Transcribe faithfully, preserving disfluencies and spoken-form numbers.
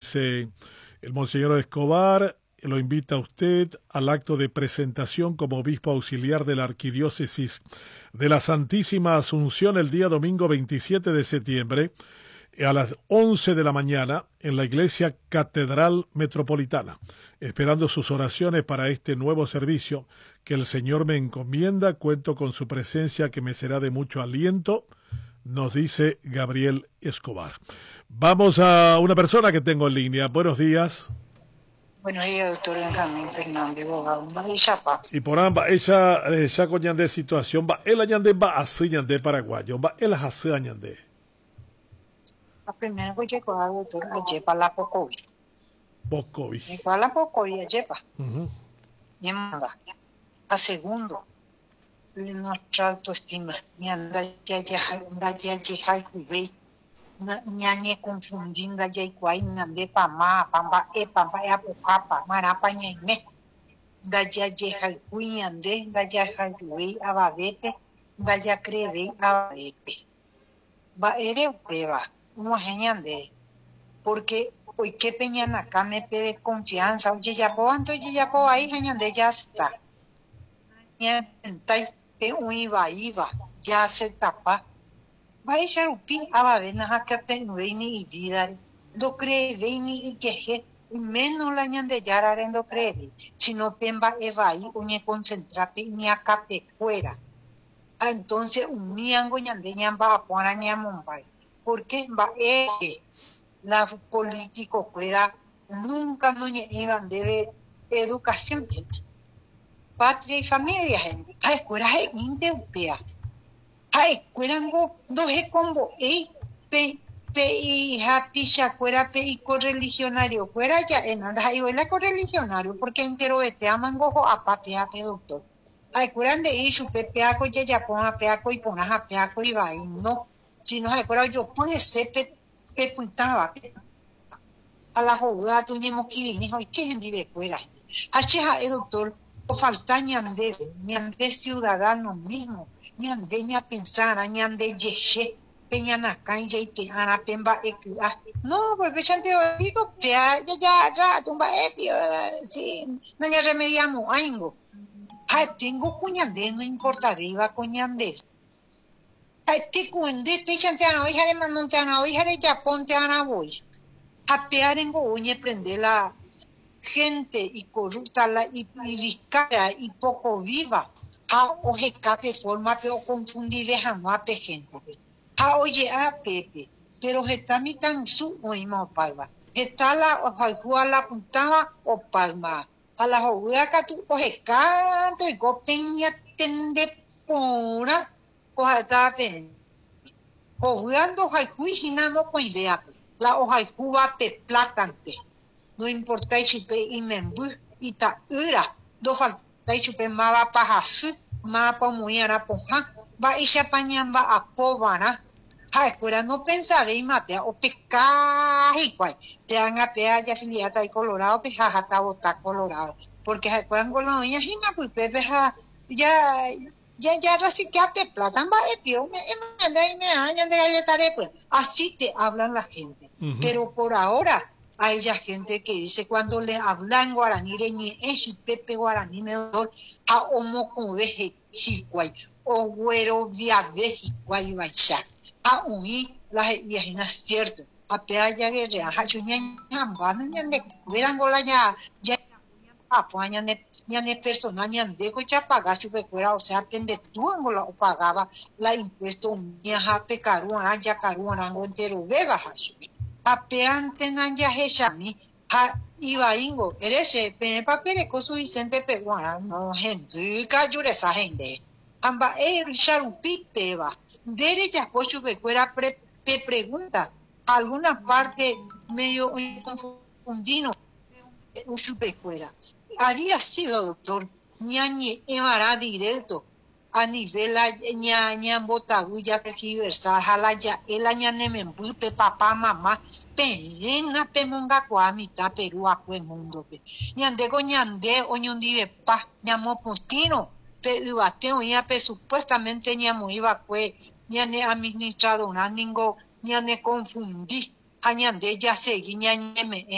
dice el Monseñor Escobar, lo invita a usted al acto de presentación como obispo auxiliar de la Arquidiócesis de la Santísima Asunción el día domingo veintisiete de septiembre a las once de la mañana en la Iglesia Catedral Metropolitana, esperando sus oraciones para este nuevo servicio que el Señor me encomienda. Cuento con su presencia que me será de mucho aliento, nos dice Gabriel Escobar. Vamos a una persona que tengo en línea. Buenos días. Buenos días, doctor Benjamín Fernández, abogado. De Chapa. Y por ambas, ella, ella con ñande situación, va, el añande va así ñande paraguayo, va, el así añande. La primera que llegó a doctor, ayer para la Pocovi. Pocovi. Llegó a la Pocovi, ayer para. Uh-huh. Y manda. A segundo, nuestra autoestima. Y anda ya, ya, anda ya, ya, ya, ñañe confundinda ya igual nande pama pamba e pamba e apapa marapa ñaime da ya ya cuiande da ya jui ababete da ya creve ababete va ere prueba no geniande porque hoy que peñan acá me pide confianza oye ya po anto ya po ahí geniande ya está ya entai pe un iba iba ya se tapa vai charupi abavena hakate nuini ibidare do creve ni ikeje menos la ñande yarare do creve sino pemba evai uñe concentrape ni acape fuera entonces un miango ñande ñamba apora ñamumbai porque va e la político fuera nunca no iban debe educación patria y familia gente a escuela es indepea ay, cuerango doje combo, eh, pe, pe y happy shakuera pe y correligionario, fuera ya en anda y huela correligionario, porque entero vete a mangojo a papeape doctor. Ay, cueran de ishu pe peaco ya ya ponga peaco y ponga a peaco y va y no, si no hay cuera yo pone sepe pe puntaba a la jugada tu ni moquiri ni hoy que gente de fuera. Hacha el doctor, o falta ñande, ñande ciudadanos mismos. Ñande ña pensar, ñande yeche, peña na canja y te ana pemba equa. No, porque chante digo, ya, ya, ya, ya, tumba epio, sí, no ya remediamos algo. Ay, tengo cuñande, no importa arriba cuñande. Ay, te cuende, te chante ana, hija de manonte ana, hija de Japón te ana voy. A pear en goñe prende la gente y corrupta la y riscara y poco viva. A oje cape forma pero confundir jamás pe gente. A oye a pepe, pero está mi tan su oímos palma. Está la ojalcua la puntaba o palma. A la joguea que tú oje canto y copeña tende pura coja tape. Ojeando ojalcui sinamo con idea. La ojalcua pe platante. No importa si pe imembu y ta ura. Do falta tai chupe mava pahasu mapa muiara poja va isha pañamba a povana ha escuela no pensaba y matea o pesca y cual te han a pea ya filiata y colorado pe jaja ta bota colorado porque ha escuela ngoloña hina pues pepe ja ya ya ya así que a pe plata va e pio me me me añan de galletare pues así te hablan la gente. Uh-huh. Pero por ahora hay ya gente que dice cuando le hablan guaraní reñe es pepe guaraní mejor a homo con veje jicuay o güero via veje guay baixa a uní las viajenas cierto a pea ya que ya ha chuña van de verán gola ya ya apañan de ya ne persona ya de ko ya paga su fuera o sea pende tú angola o pagaba la impuesto ya ha pecaruana ya caruana entero vega ha apeante nanya heshami ha ibaingo erese pene papere kosu Vicente peruana no gente cayure esa gente amba e sharupi peba dere ya pochu becuera pre pe pregunta alguna parte medio confundido uchu becuera haría sido doctor ñañe emara directo a nivel la ña ña botaguya que diversa jala ya el aña nemembu pe papá mamá pena pe monga kwa mitad Perú a cue mundo pe ñande go ñande oñundi de pa ñamo postino pe uate oña pe supuestamente ñamo iba cue ñane administrado una ningo ñane confundí añande ya seguí ñañeme